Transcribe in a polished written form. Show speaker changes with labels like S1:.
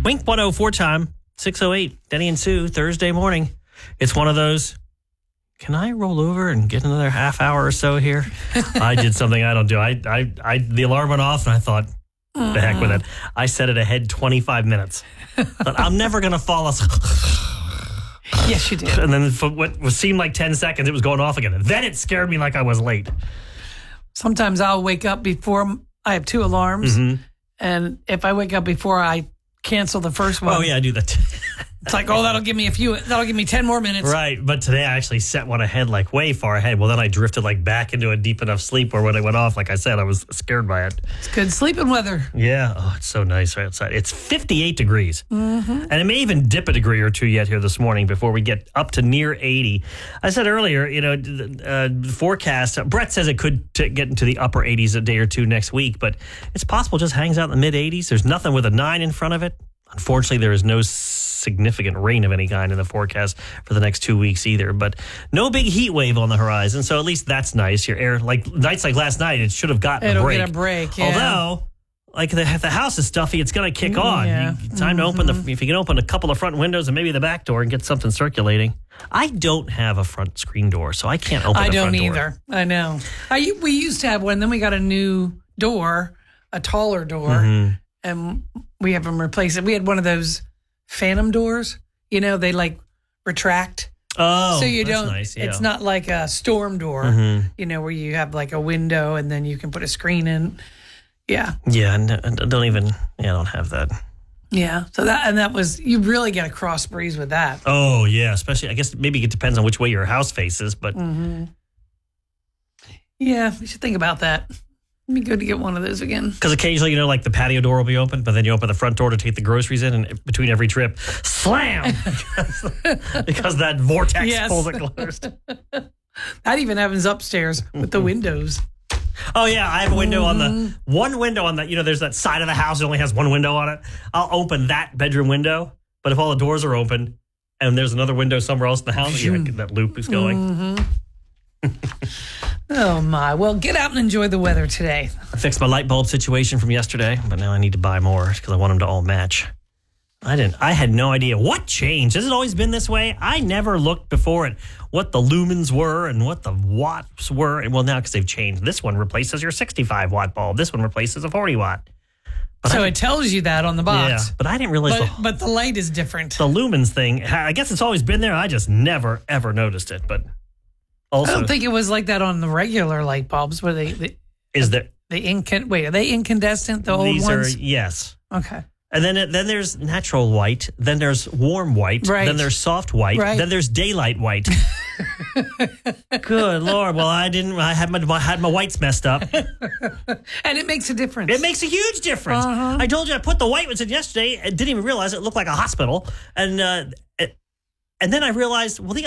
S1: Wink 104 time, 6:08. Denny and Sue, Thursday morning. It's one of those, can I roll over and get another half hour or so here? I did something I don't do. The alarm went off and I thought, the heck with it. I set it ahead 25 minutes. But I'm never going to fall asleep.
S2: Yes, you did.
S1: And then for what seemed like 10 seconds, it was going off again. And then it scared me like I was late.
S2: Sometimes I'll wake up before I have two alarms.
S1: Mm-hmm.
S2: And if I wake up before I cancel the first one.
S1: Oh, yeah, I do that.
S2: It's like, that'll give me 10 more minutes.
S1: Right. But today I actually set one ahead, like way far ahead. Well, then I drifted like back into a deep enough sleep where when it went off, like I said, I was scared by it.
S2: It's good sleeping weather.
S1: Yeah. Oh, it's so nice right outside. It's 58 degrees.
S2: Mm-hmm.
S1: And it may even dip a degree or two yet here this morning before we get up to near 80. I said earlier, the forecast, Brett says it could get into the upper 80s a day or two next week, but it's possible it just hangs out in the mid 80s. There's nothing with a 9 in front of it. Unfortunately, there is no significant rain of any kind in the forecast for the next 2 weeks either, but no big heat wave on the horizon, so at least that's nice. Your air, like nights like last night, it should have gotten a break.
S2: It'll get a break, yeah.
S1: Although, like if the house is stuffy, it's going to kick on.
S2: Yeah.
S1: Time to open if you can open a couple of front windows and maybe the back door and get something circulating. I don't have a front screen door, so I can't open the front door.
S2: I don't either. I know. We used to have one, then we got a new door, a taller door, and we have them replaced. We had one of those phantom doors. They like retract.
S1: Oh,
S2: so you
S1: that's don't. Nice, yeah.
S2: It's not like a storm door, where you have like a window and then you can put a screen in. Yeah.
S1: Yeah, I don't have that.
S2: Yeah. So that was, you really get a cross breeze with that.
S1: Oh, yeah. Especially, I guess maybe it depends on which way your house faces, but.
S2: Yeah, we should think about that. It'd be good to get one of those again.
S1: Because occasionally, like the patio door will be open, but then you open the front door to take the groceries in, and between every trip, slam! because that vortex pulls it closed.
S2: That even happens upstairs with the windows.
S1: Oh, yeah. I have a window on one window on that. There's that side of the house that only has one window on it. I'll open that bedroom window, but if all the doors are open and there's another window somewhere else in the house, that loop is going.
S2: Oh, my. Well, get out and enjoy the weather today.
S1: I fixed my light bulb situation from yesterday, but now I need to buy more because I want them to all match. I had no idea what changed. Has it always been this way? I never looked before at what the lumens were and what the watts were. And well, now because they've changed. This one replaces your 65-watt bulb. This one replaces a 40-watt.
S2: So it tells you that on the box.
S1: Yeah, but I didn't realize.
S2: But the light is different.
S1: The lumens thing, I guess it's always been there. I just never, ever noticed it. But also,
S2: I don't think it was like that on the regular light bulbs. Were they
S1: is there?
S2: Are they incandescent? The old ones?
S1: Yes.
S2: Okay.
S1: And then there's natural white, then there's warm white,
S2: right.
S1: Then there's soft white,
S2: right.
S1: Then there's daylight white. Good Lord. Well, I had my whites messed up.
S2: And it makes a difference.
S1: It makes a huge difference. I told you I put the white ones in yesterday and didn't even realize it looked like a hospital. And then I realized, well, the